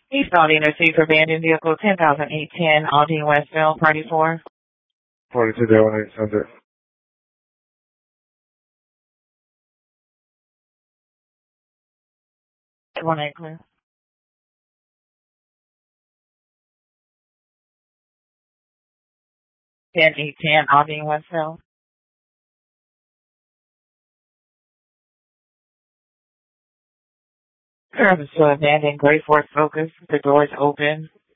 Eastbound Interstate for abandoned vehicle 10,810 Aldine Westville, Party 4. 42 day 18 Sunday. 18 clear. 10,810 Aldine Westville. Service to abandoned Gray Force Focus. The door is open.